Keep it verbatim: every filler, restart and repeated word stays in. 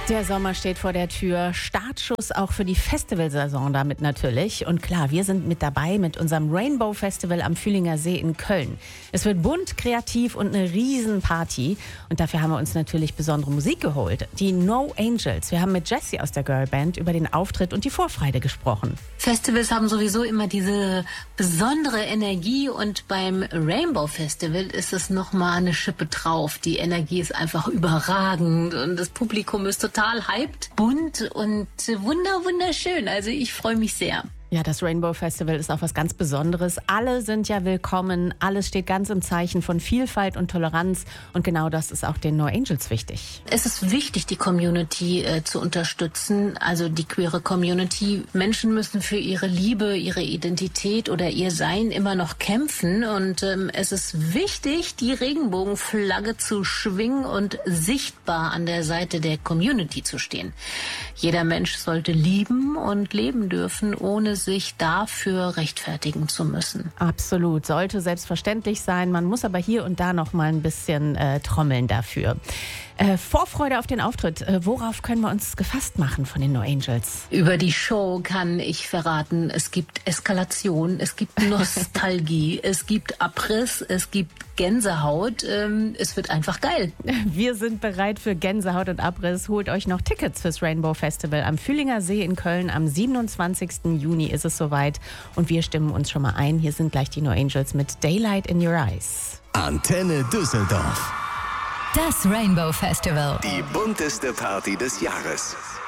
Der Sommer steht vor der Tür. Startschuss auch für die Festivalsaison damit natürlich. Und klar, wir sind mit dabei mit unserem Rainbow Festival am Fühlinger See in Köln. Es wird bunt, kreativ und eine Riesenparty. Und dafür haben wir uns natürlich besondere Musik geholt. Die No Angels. Wir haben mit Jessie aus der Girlband über den Auftritt und die Vorfreude gesprochen. Festivals haben sowieso immer diese besondere Energie und beim Rainbow Festival ist es nochmal eine Schippe drauf. Die Energie ist einfach überragend und das Publikum ist total hyped, bunt und wunder wunderschön. Also ich freue mich sehr. Ja, das Rainbow Festival ist auch was ganz Besonderes. Alle sind ja willkommen. Alles steht ganz im Zeichen von Vielfalt und Toleranz. Und genau das ist auch den No Angels wichtig. Es ist wichtig, die Community äh, zu unterstützen, also die queere Community. Menschen müssen für ihre Liebe, ihre Identität oder ihr Sein immer noch kämpfen. Und ähm, es ist wichtig, die Regenbogenflagge zu schwingen und sichtbar an der Seite der Community zu stehen. Jeder Mensch sollte lieben und leben dürfen, ohne sich dafür rechtfertigen zu müssen. Absolut, sollte selbstverständlich sein. Man muss aber hier und da noch mal ein bisschen äh, trommeln dafür. Äh, Vorfreude auf den Auftritt. Äh, worauf können wir uns gefasst machen von den No Angels? Über die Show kann ich verraten, es gibt Eskalation, es gibt Nostalgie, es gibt Abriss, es gibt Gänsehaut. Ähm, es wird einfach geil. Wir sind bereit für Gänsehaut und Abriss. Holt euch noch Tickets fürs Rainbow Festival am Fühlinger See in Köln. Am siebenundzwanzigsten Juni ist es soweit. Und wir stimmen uns schon mal ein. Hier sind gleich die No Angels mit Daylight in Your Eyes. Antenne Düsseldorf. Das Rainbow Festival. Die bunteste Party des Jahres.